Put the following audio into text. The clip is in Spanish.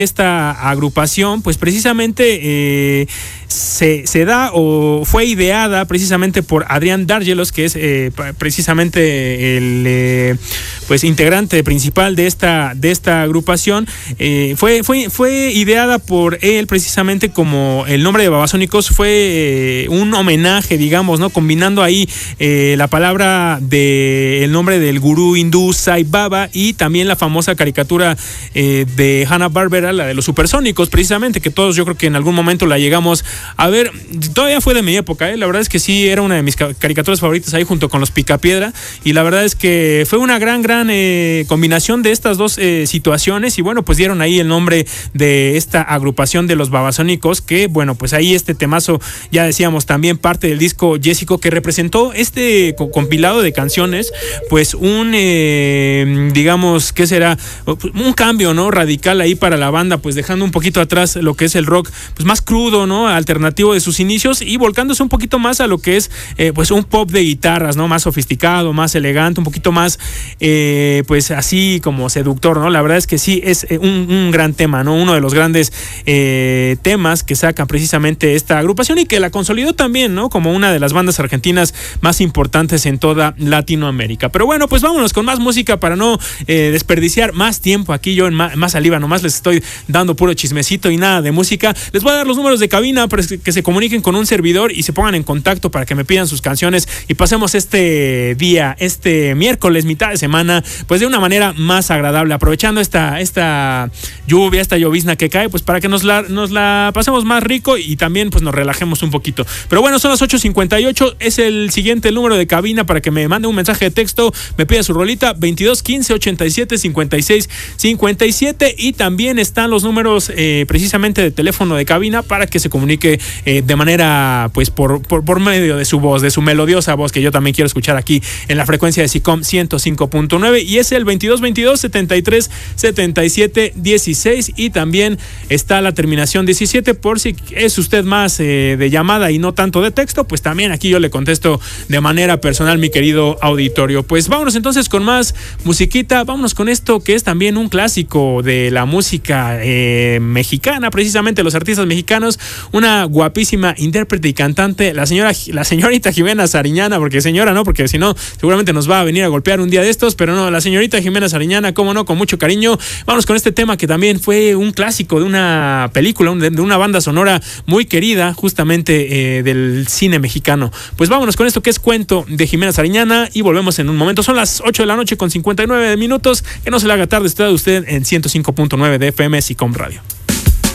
esta agrupación, pues precisamente se da o fue ideada precisamente por Adrián Dárgelos, que es precisamente el pues integrante principal de esta agrupación. Fue ideada por él precisamente, como el nombre de Babasónicos fue un homenaje, digamos, ¿no? Combinando ahí la palabra del nombre del gurú hindú Sai Baba y también la famosa caricatura de Hanna-Barbera, la de los Supersónicos, precisamente, que todos yo creo que en algún momento la llegamos a ver. Todavía fue de mi época, la verdad es que sí, era una de mis caricaturas favoritas ahí junto con los Picapiedra, y la verdad es que fue una gran combinación de estas dos situaciones, y bueno, pues dieron ahí el nombre de esta agrupación de los Babasónicos, que bueno, pues ahí este temazo, ya decíamos, también parte del disco Jessico, que representó este compilado de canciones, pues digamos, ¿qué será? Un cambio, ¿no? Radical ahí para la banda, pues dejando un poquito atrás lo que es el rock, pues más crudo, ¿no? Alternativo de sus inicios, y volcándose un poquito más a lo que es pues un pop de guitarras, ¿no? Más sofisticado, más elegante, un poquito más pues así como seductor, ¿no? La verdad es que sí, es un gran tema, ¿no? Uno de los grandes temas que saca precisamente esta agrupación, y que la consolidó también, ¿no? Como una de las bandas argentinas más importantes en toda Latinoamérica. Pero bueno, pues vámonos con más música para no desperdiciar más tiempo aquí yo en más saliva, nomás les estoy dando puro chismecito y nada de música. Les voy a dar los números de cabina para que se comuniquen con un servidor y se pongan en contacto para que me pidan sus canciones y pasemos este día, este miércoles, mitad de semana, pues de una manera más agradable, aprovechando esta lluvia, esta llovizna que cae, pues para que nos la pasemos más rico y también pues nos relajemos un poquito. Pero bueno, son las 8:58, es el siguiente número de cabina para que me mande un mensaje de texto, me pida su rolita, 22 15 87 56 57, y también están los números precisamente de teléfono de cabina para que se comunique de manera pues por medio de su voz, de su melodiosa voz, que yo también quiero escuchar aquí en la frecuencia de SICOM 105.9, y es el 22 22 73 77 16, y también está la terminación 17 por si es usted más de llamada y no tanto de texto, pues también aquí yo le contesto de manera personal, mi querido auditorio. Pues vámonos entonces con más musiquita, vámonos con esto que es también un clásico de la música mexicana, precisamente los artistas mexicanos, una guapísima intérprete y cantante, la señorita Jimena Sariñana, porque señora no, porque si no seguramente nos va a venir a golpear un día de estos, pero no, la señorita Jimena Sariñana, cómo no, con mucho cariño. Vamos con este tema que también fue un clásico de una película, de una banda sonora muy querida justamente del cine mexicano. Pues vámonos con esto que es Cuento de Jimena Sariñana y volvemos en un momento. Son las 8 de la noche con 59 minutos, que no se le haga tarde, está usted en 105.9 de FM SICOM Radio.